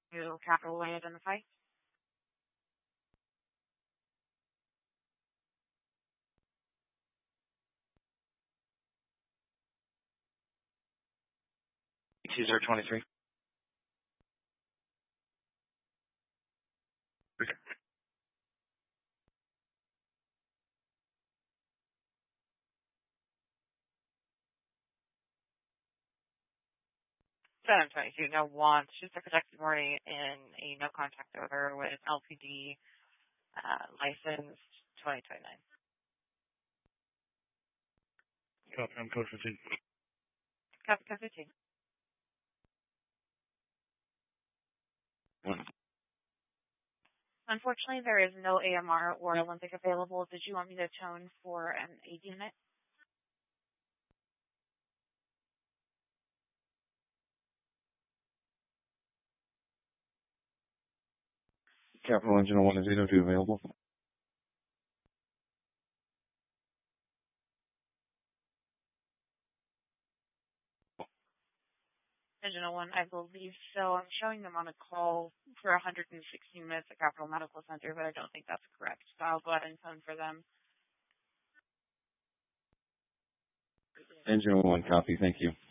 You capital way identify. User 23. Seven 22. No wants. Just a protected warning in a no contact order with LPD licensed 2029. Copy, I'm code 15. Copy, code 15. Unfortunately, there is no AMR or Olympic available. Did you want me to tone for an aid unit? Capital Engine 1 is 802 available. Engine 01, I believe so. I'm showing them on a call for 116 minutes at Capital Medical Center, but I don't think that's correct. So I'll go ahead and phone for them. Engine 1, copy. Thank you.